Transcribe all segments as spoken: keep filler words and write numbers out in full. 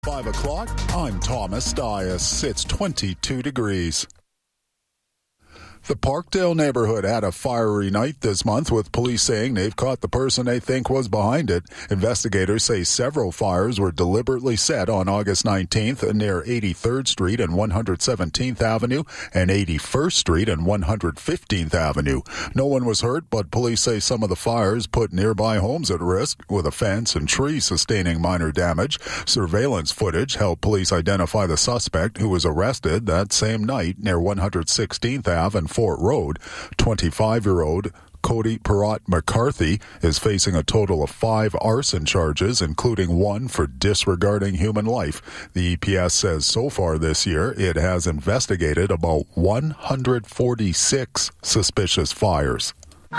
Five o'clock, I'm Thomas Dias. It's twenty-two degrees. The Parkdale neighborhood had a fiery night this month, with police saying they've caught the person they think was behind it. Investigators say several fires were deliberately set on August nineteenth near eighty-third Street and one hundred seventeenth Avenue and eighty-first Street and one hundred fifteenth Avenue. No one was hurt, but police say some of the fires put nearby homes at risk, with a fence and trees sustaining minor damage. Surveillance footage helped police identify the suspect, who was arrested that same night near one hundred sixteenth Avenue and Fort Road. twenty-five-year-old Cody Perrott McCarthy is facing a total of five arson charges, including one for disregarding human life. The E P S says so far this year it has investigated about one hundred forty-six suspicious fires.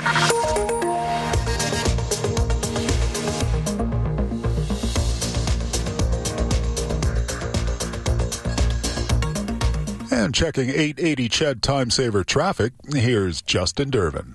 And checking eight eighty C H E D Time Saver traffic, here's Justin Dervin.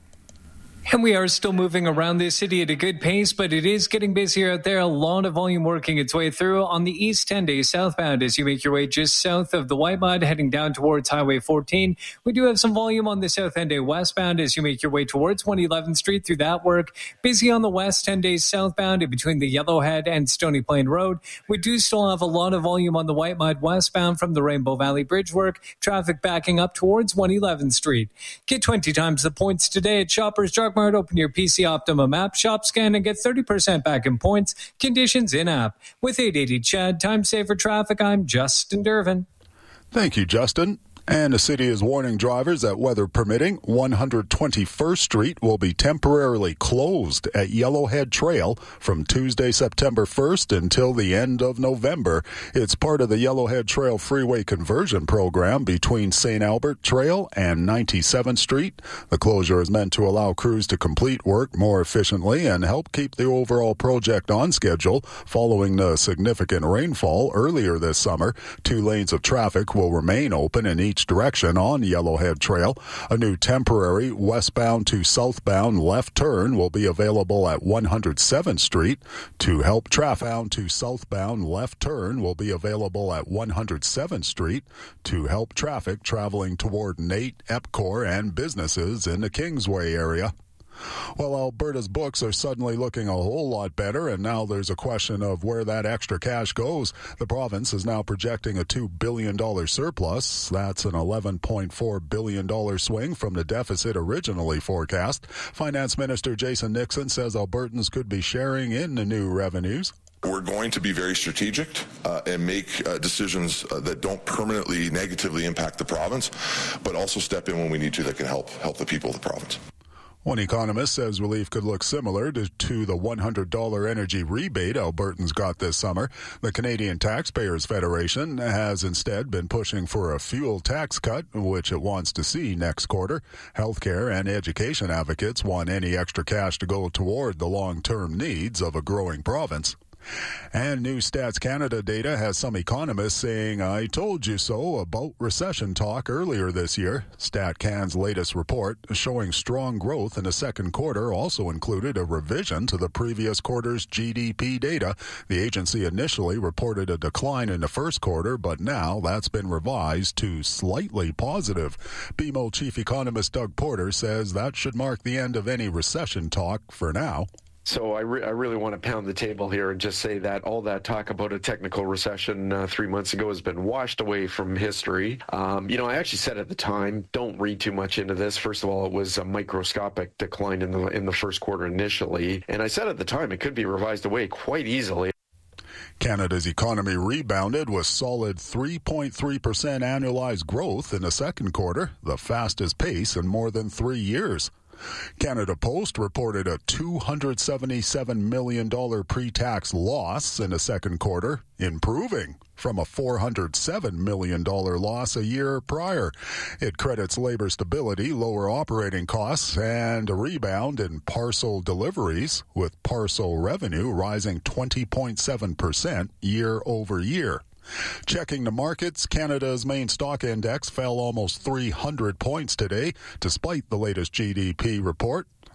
And we are still moving around this city at a good pace, but it is getting busier out there. A lot of volume working its way through on the East ten day southbound as you make your way just south of the White Mud, heading down towards Highway fourteen. We do have some volume on the South End Day westbound as you make your way towards one eleventh Street through that work. Busy on the West ten days southbound in between the Yellowhead and Stony Plain Road. We do still have a lot of volume on the White Mud westbound from the Rainbow Valley Bridge work. Traffic backing up towards one eleventh Street. Get twenty times the points today at Shoppers Drug Mart. Open your P C Optimum app, shop, scan, and get thirty percent back in points. Conditions in-app. With eight eighty C H E D Time Saver Traffic, I'm Justin Dervin. Thank you, Justin. And the city is warning drivers that, weather permitting, one hundred twenty-first Street will be temporarily closed at Yellowhead Trail from Tuesday, September first until the end of November. It's part of the Yellowhead Trail Freeway Conversion Program between Saint Albert Trail and ninety-seventh Street. The closure is meant to allow crews to complete work more efficiently and help keep the overall project on schedule. Following the significant rainfall earlier this summer, two lanes of traffic will remain open in each direction on Yellowhead Trail. A new temporary westbound to southbound left turn will be available at one hundred seventh Street. To help traffic bound to southbound left turn will be available at one hundred seventh Street to help traffic traveling toward Nate, Epcor, and businesses in the Kingsway area. Well, Alberta's books are suddenly looking a whole lot better, and now there's a question of where that extra cash goes. The province is now projecting a two billion dollars surplus. That's an eleven point four billion dollars swing from the deficit originally forecast. Finance Minister Jason Nixon says Albertans could be sharing in the new revenues. We're going to be very strategic uh, and make uh, decisions uh, that don't permanently negatively impact the province, but also step in when we need to that can help help the people of the province. One economist says relief could look similar to, to the one hundred dollars energy rebate Albertans got this summer. The Canadian Taxpayers Federation has instead been pushing for a fuel tax cut, which it wants to see next quarter. Healthcare and education advocates want any extra cash to go toward the long-term needs of a growing province. And new Stats Canada data has some economists saying, "I told you so," about recession talk earlier this year. StatCan's latest report showing strong growth in the second quarter also included a revision to the previous quarter's G D P data. The agency initially reported a decline in the first quarter, but now that's been revised to slightly positive. B M O chief economist Doug Porter says that should mark the end of any recession talk for now. So I, re- I really want to pound the table here and just say that all that talk about a technical recession uh, three months ago has been washed away from history. Um, you know, I actually said at the time, don't read too much into this. First of all, it was a microscopic decline in the in the first quarter initially. And I said at the time, it could be revised away quite easily. Canada's economy rebounded with solid three point three percent annualized growth in the second quarter, the fastest pace in more than three years. Canada Post reported a two hundred seventy-seven million dollars pre-tax loss in the second quarter, improving from a four hundred seven million dollars loss a year prior. It credits labor stability, lower operating costs, and a rebound in parcel deliveries, with parcel revenue rising twenty point seven percent year over year. Checking the markets, Canada's main stock index fell almost three hundred points today, despite the latest G D P report.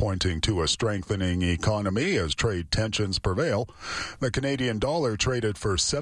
pointing to a strengthening economy as trade tensions prevail. The Canadian dollar traded for